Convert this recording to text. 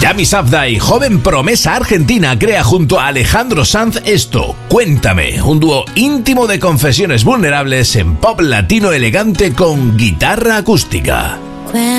Yami Safdie, joven promesa argentina, crea junto a Alejandro Sanz esto, Cuéntame, un dúo íntimo de confesiones vulnerables en pop latino elegante con guitarra acústica.